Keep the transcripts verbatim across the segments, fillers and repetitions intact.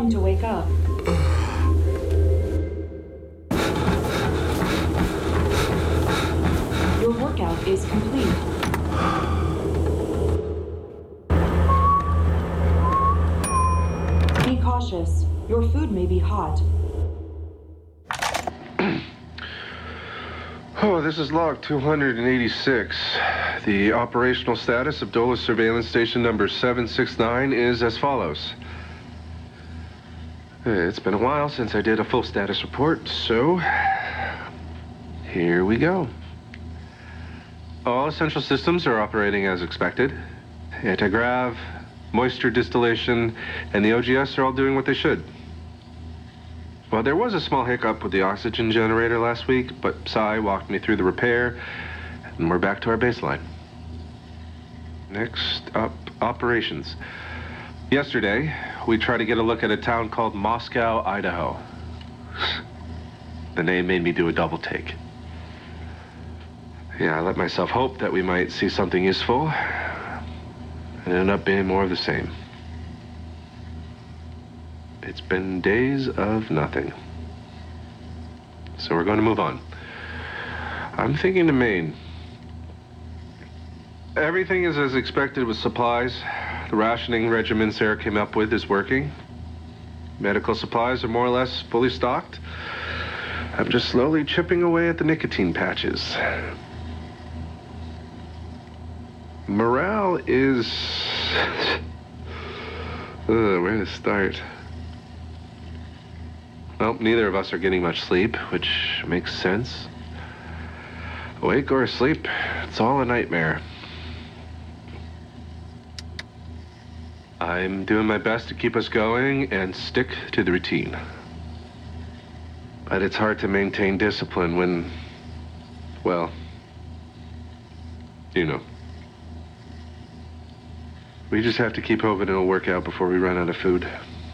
time to wake up. Your workout is complete. Be cautious. Your food may be hot. Oh, this is log two hundred eighty-six. The operational status of Dulles Surveillance Station number seven six nine is as follows. It's been a while since I did a full status report, so here we go. All essential systems are operating as expected. Anti-grav, moisture distillation, and the O G S are all doing what they should. Well, there was a small hiccup with the oxygen generator last week, but Sai walked me through the repair, and we're back to our baseline. Next up, operations. Yesterday, we tried to get a look at a town called Moscow, Idaho. The name made me do a double take. Yeah, I let myself hope that we might see something useful, and it ended up being more of the same. It's been days of nothing. So we're going to move on. I'm thinking to Maine. Everything is as expected with supplies. The rationing regimen Sarah came up with is working. Medical supplies are more or less fully stocked. I'm just slowly chipping away at the nicotine patches. Morale is... Ugh, where to start? Well, neither of us are getting much sleep, which makes sense. Awake or asleep, it's all a nightmare. I'm doing my best to keep us going and stick to the routine. But it's hard to maintain discipline when, well, you know. We just have to keep hoping it'll work out before we run out of food.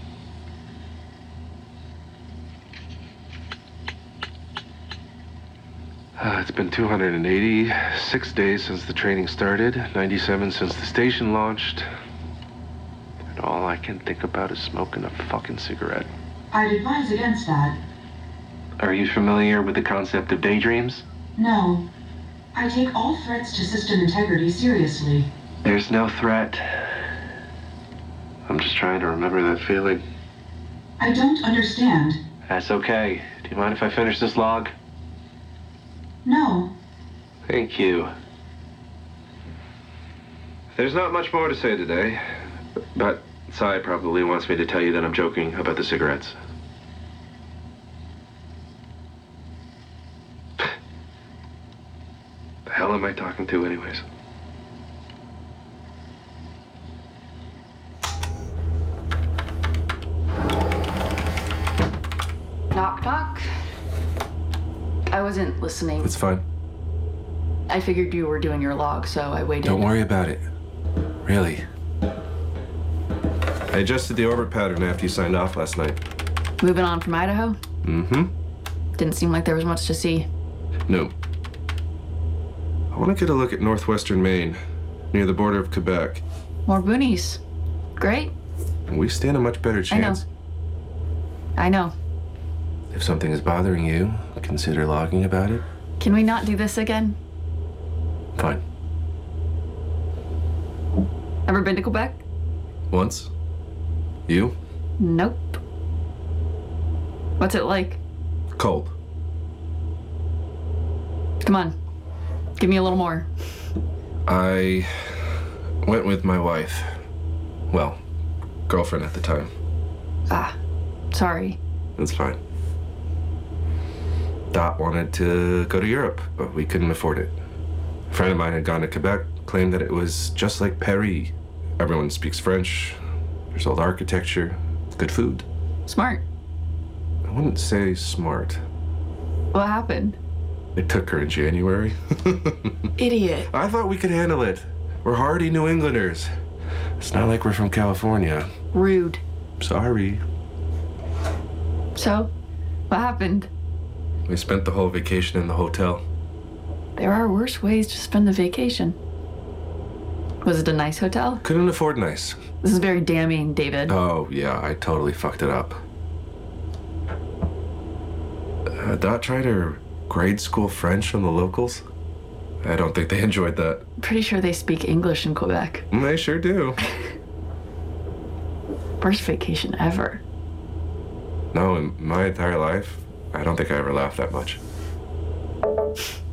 Uh, it's been two hundred eighty-six days since the training started, ninety-seven since the station launched. And all I can think about is smoking a fucking cigarette. I'd advise against that. Are you familiar with the concept of daydreams? No. I take all threats to system integrity seriously. There's no threat. I'm just trying to remember that feeling. I don't understand. That's okay. Do you mind if I finish this log? No. Thank you. There's not much more to say today, but Sai probably wants me to tell you that I'm joking about the cigarettes. The hell am I talking to anyways? Knock, knock. I wasn't listening. It's fine. I figured you were doing your log, so I waited. Don't worry about it. Really. I adjusted the orbit pattern after you signed off last night. Moving on from Idaho? Mm-hmm. Didn't seem like there was much to see. No. I want to get a look at northwestern Maine, near the border of Quebec. More boonies. Great. We stand a much better chance. I know. I know. If something is bothering you, consider logging about it. Can we not do this again? Fine. Ever been to Quebec? Once. You? Nope. What's it like? Cold. Come on. Give me a little more. I went with my wife. Well, girlfriend at the time. Ah, sorry. That's fine. Dot wanted to go to Europe, but we couldn't afford it. A friend of mine had gone to Quebec, claimed that it was just like Paris. Everyone speaks French. There's old architecture, good food. Smart. I wouldn't say smart. What happened? They took her in January. Idiot. I thought we could handle it. We're hardy New Englanders. It's not like we're from California. Rude. Sorry. So, what happened? We spent the whole vacation in the hotel. There are worse ways to spend the vacation. Was it a nice hotel? Couldn't afford nice. This is very damning, David. Oh, yeah, I totally fucked it up. Uh, Dot tried her grade school French from the locals. I don't think they enjoyed that. Pretty sure they speak English in Quebec. They sure do. Worst vacation ever. No, in my entire life, I don't think I ever laughed that much.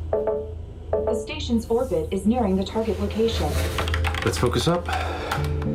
The station's orbit is nearing the target location. Let's focus up.